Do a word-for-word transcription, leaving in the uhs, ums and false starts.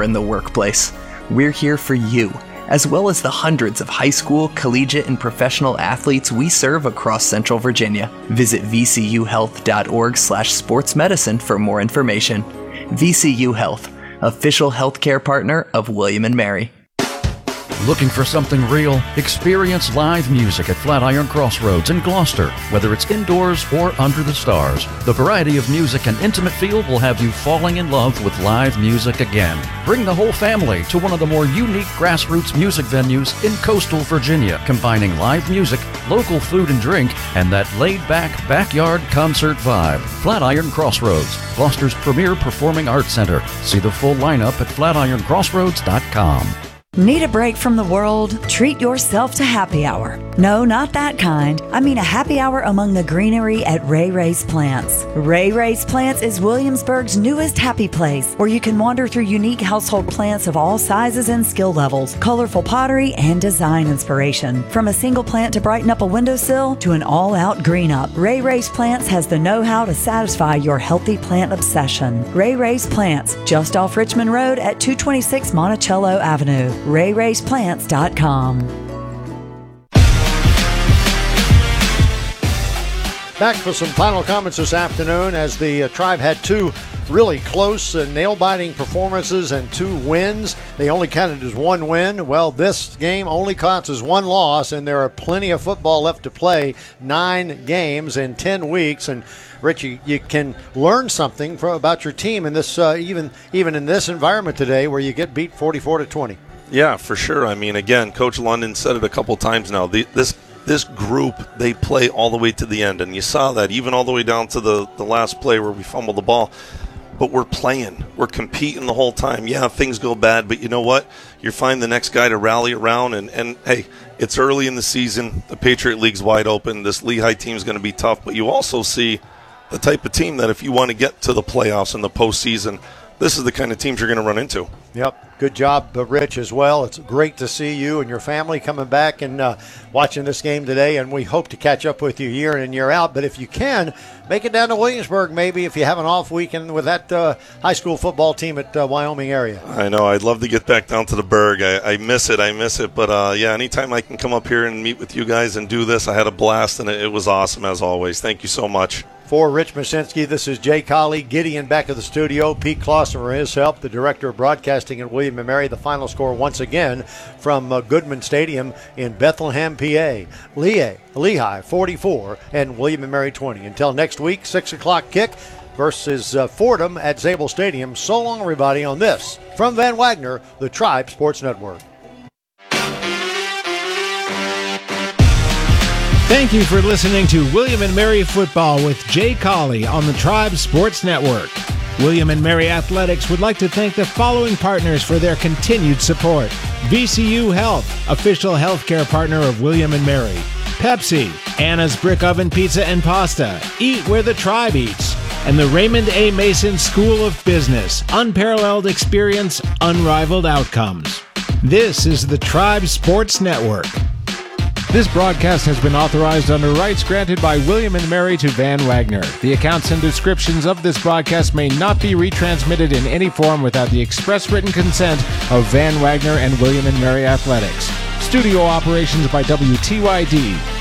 or in the workplace. We're here for you, as well as the hundreds of high school, collegiate, and professional athletes we serve across Central Virginia. Visit v c u health dot org slash sports medicine for more information. V C U Health, official healthcare partner of William and Mary. Looking for something real? Experience live music at Flatiron Crossroads in Gloucester, whether it's indoors or under the stars. The variety of music and intimate feel will have you falling in love with live music again. Bring the whole family to one of the more unique grassroots music venues in coastal Virginia, combining live music, local food and drink, and that laid-back backyard concert vibe. Flatiron Crossroads, Gloucester's premier performing arts center. See the full lineup at flatiron crossroads dot com. Need a break from the world? Treat yourself to happy hour. No, not that kind. I mean a happy hour among the greenery at Ray Ray's Plants. Ray Ray's Plants is Williamsburg's newest happy place, where you can wander through unique household plants of all sizes and skill levels, colorful pottery, and design inspiration. From a single plant to brighten up a windowsill to an all-out green up, Ray Ray's Plants has the know-how to satisfy your healthy plant obsession. Ray Ray's Plants, just off Richmond Road at two twenty-six Monticello Avenue. ray rays plants dot com. Back for some final comments this afternoon as the uh, Tribe had two really close uh, nail-biting performances and two wins. They only counted as one win. Well, this game only counts as one loss, and there are plenty of football left to play. Nine games in ten weeks, and Rich, you, you can learn something from, about your team in this uh, even even in this environment today, where you get beat forty-four to twenty. Yeah, for sure. I mean, again, Coach London said it a couple times now. The, this this group, they play all the way to the end, and you saw that even all the way down to the, the last play where we fumbled the ball. But we're playing. We're competing the whole time. Yeah, things go bad, but you know what? You find the next guy to rally around, and, and hey, it's early in the season. The Patriot League's wide open. This Lehigh team's going to be tough, but you also see the type of team that if you want to get to the playoffs in the postseason, this is the kind of teams you're going to run into. Yep. Good job, Rich, as well. It's great to see you and your family coming back and uh, watching this game today, and we hope to catch up with you year in and year out. But if you can, make it down to Williamsburg maybe if you have an off weekend with that uh, high school football team at uh, Wyoming area. I know. I'd love to get back down to the Berg. I, I miss it. I miss it. But, uh, yeah, anytime I can come up here and meet with you guys and do this, I had a blast, and it, it was awesome as always. Thank you so much. For Rich Masinski, this is Jay Colley. Gideon back at the studio. Pete Clausen for his help, the director of broadcasting at William and Mary. The final score once again from uh, Goodman Stadium in Bethlehem, P A. Lehigh, Lehigh forty-four and William and Mary twenty. Until next week, six o'clock kick versus uh, Fordham at Zabel Stadium. So long, everybody, on this from Van Wagner, the Tribe Sports Network. Thank you for listening to William and Mary Football with Jay Colley on the Tribe Sports Network. William and Mary Athletics would like to thank the following partners for their continued support. V C U Health, official healthcare partner of William and Mary. Pepsi, Anna's Brick Oven Pizza and Pasta, Eat Where the Tribe Eats. And the Raymond A. Mason School of Business, unparalleled experience, unrivaled outcomes. This is the Tribe Sports Network. This broadcast has been authorized under rights granted by William and Mary to Van Wagner. The accounts and descriptions of this broadcast may not be retransmitted in any form without the express written consent of Van Wagner and William and Mary Athletics. Studio operations by W T Y D,